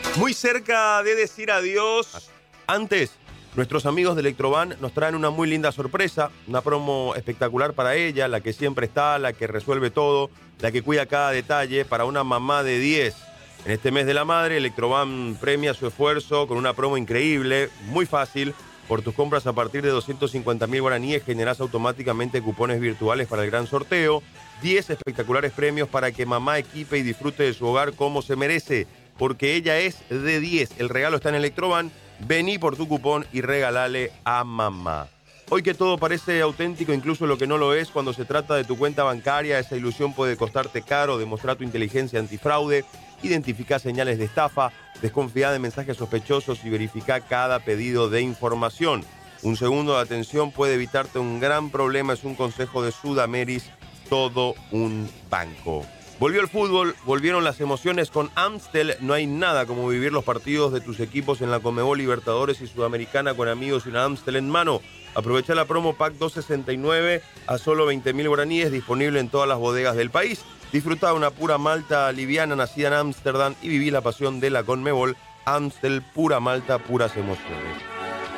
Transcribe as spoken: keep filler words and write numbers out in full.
Muy cerca de decir adiós. Antes, nuestros amigos de Electroban nos traen una muy linda sorpresa, una promo espectacular para ella, la que siempre está, la que resuelve todo, la que cuida cada detalle para una mamá de diez. En este mes de la madre, Electroban premia su esfuerzo con una promo increíble, muy fácil. Por tus compras a partir de doscientos cincuenta mil guaraníes generás automáticamente cupones virtuales para el gran sorteo. diez espectaculares premios para que mamá equipe y disfrute de su hogar como se merece. Porque ella es de diez. El regalo está en Electroban. Vení por tu cupón y regálale a mamá. Hoy que todo parece auténtico, incluso lo que no lo es, cuando se trata de tu cuenta bancaria, esa ilusión puede costarte caro. Demostrar tu inteligencia antifraude, identificar señales de estafa, desconfiar de mensajes sospechosos y verificar cada pedido de información. Un segundo de atención puede evitarte un gran problema, es un consejo de Sudameris, todo un banco. Volvió el fútbol, volvieron las emociones con Amstel. No hay nada como vivir los partidos de tus equipos en la Conmebol Libertadores y Sudamericana con amigos y una Amstel en mano. Aprovecha la promo Pack doscientos sesenta y nueve a solo veinte mil guaraníes, disponible en todas las bodegas del país. Disfruta de una pura malta liviana nacida en Ámsterdam y viví la pasión de la Conmebol. Amstel, pura malta, puras emociones.